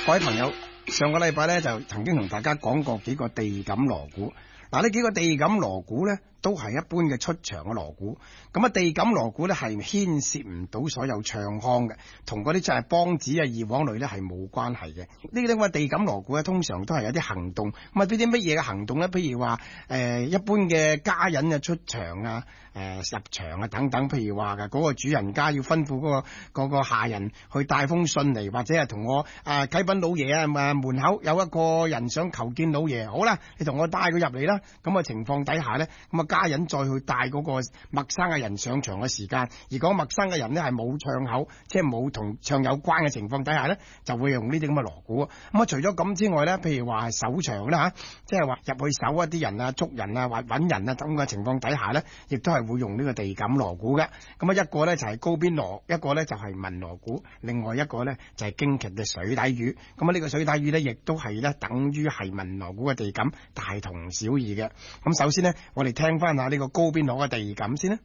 各位朋友，上個禮拜咧就曾經同大家講過幾個地感鑼鼓。嗱，呢幾個地感鑼鼓咧都係一般嘅出場嘅鑼鼓。咁啊，地感鑼鼓咧係牽涉唔到所有唱腔嘅，同嗰啲就係梆子啊、二黃類咧係冇關係嘅。呢啲咁嘅地感鑼鼓咧，通常都係有啲行動。咁啊，呢啲乜嘢嘅行動咧？譬如話一般嘅家人嘅出場啊、入場啊等等。譬如話嘅嗰個主人家要吩咐嗰個下人去帶封信嚟，或者係同我啟稟老爺啊，門口有一個人想求見老爺，好啦，你同我帶佢入嚟啦。咁嘅情況底下咧，咁啊家人再去帶嗰個陌生嘅人上場嘅時間，而嗰個陌生嘅人咧係冇唱口，即係冇同唱有關嘅情況底下咧，就會用呢啲咁嘅鑼鼓。咁啊除咗咁之外咧，譬如話係守場啦吓，即係話入去守一啲人啊、捉人啊、或揾人啊咁嘅情況底下咧，亦都係會用呢個地感鑼鼓嘅。咁啊一個咧就係高邊鑼，一個咧就係文鑼鼓，另外一個咧就係京劇嘅水底魚。咁啊呢個水底魚咧亦都係咧等於係文鑼鼓嘅地感，大同小異嘅。咁首先呢，我哋聽翻下呢個高邊鑼嘅地感先啦。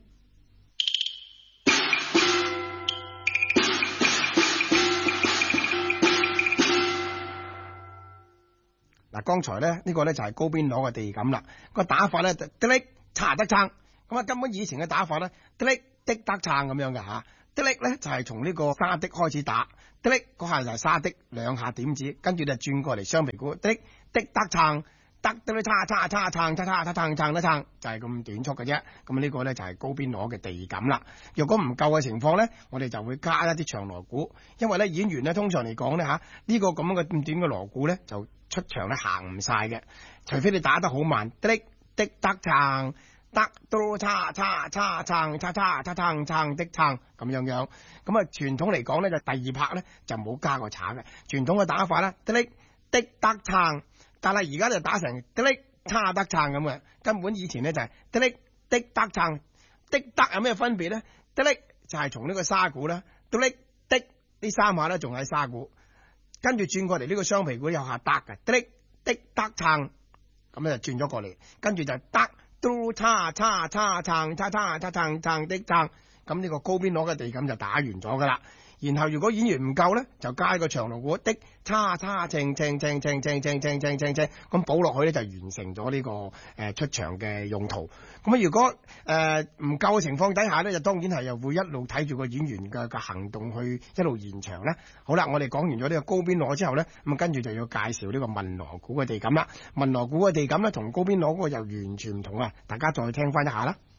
嗱，剛才咧呢個咧就係高邊鑼嘅地感啦。個打法咧就滴哩嚓得撐，咁啊根本以前嘅打法咧滴哩滴得撐咁樣嘅吓。滴哩咧就係從呢個沙的開始打，滴哩嗰下就係沙的兩下點子，跟住就轉過嚟雙皮鼓，滴哩滴得撐。得得咧，叉叉叉撐叉叉叉撐撐得撐，就係咁短促嘅啫。咁呢個咧就係高邊鑼嘅地感啦。若果唔夠嘅情況咧，我哋就會加一啲長鑼鼓，因為咧演員咧通常嚟講咧吓，呢個咁樣嘅咁短嘅鑼鼓咧就出場咧行唔晒嘅，除非你打得好慢，滴滴得撐，得都叉叉叉撐叉叉叉撐撐的撐咁樣樣。咁啊傳統嚟講咧就第二拍咧就冇加個叉嘅，傳統嘅打法咧滴滴得撐。但係而家就打成滴哩叉得撐咁嘅，根本以前咧就係滴哩滴得撐，滴得有咩分別咧？滴哩就係從呢個沙鼓啦，滴哩滴呢三下咧仲係沙鼓，跟住轉過嚟呢個雙皮鼓有下得嘅，滴哩滴得撐，咁咧就轉咗過嚟，跟住就得都叉叉叉撐叉叉叉撐撐的撐，咁呢個高邊鑼嘅地感就打完咗噶啦。然後如果演員唔夠咧，就加一個長鑼鼓的叉叉正正正正正正正正正正，咁補落去咧就完成咗呢個出場嘅用途。咁啊如果唔夠嘅情況底下咧，就當然係又會一路睇住個演員嘅行動去一路延長咧。好啦，我哋講完咗呢個高邊鑼之後咧，咁跟住就要介紹呢個文鑼鼓嘅地感啦。文鑼鼓嘅地感咧同高邊鑼嗰個又完全唔同啊！大家再聽翻一下啦。